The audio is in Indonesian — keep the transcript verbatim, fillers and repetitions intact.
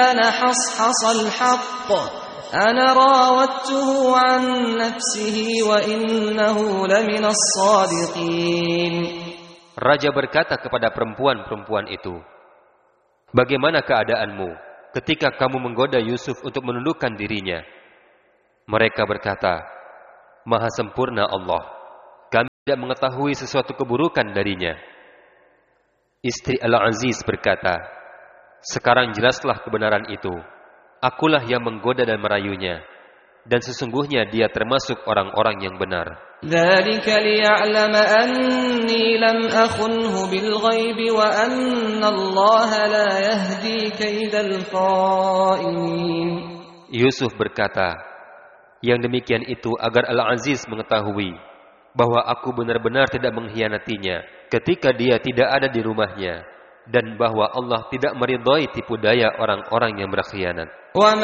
أنا حصحص الحق أنا راودته عن نفسه وإنه لمن الصادقين. Raja berkata kepada perempuan-perempuan itu, bagaimana keadaanmu ketika kamu menggoda Yusuf untuk menundukkan dirinya? Mereka berkata, Maha sempurna Allah, kami tidak mengetahui sesuatu keburukan darinya. Istri Al-Aziz berkata, sekarang jelaslah kebenaran itu. Akulah yang menggoda dan merayunya, dan sesungguhnya dia termasuk orang-orang yang benar. ذلك ليعلم أني لم أخنه بالغيب وأن الله لا يهدي كيد الخائنين. Yusuf berkata, yang demikian itu agar Al-Aziz mengetahui bahwa aku benar-benar tidak mengkhianatinya ketika dia tidak ada di rumahnya, dan bahwa Allah tidak meridhai tipu daya orang-orang yang berkhianat.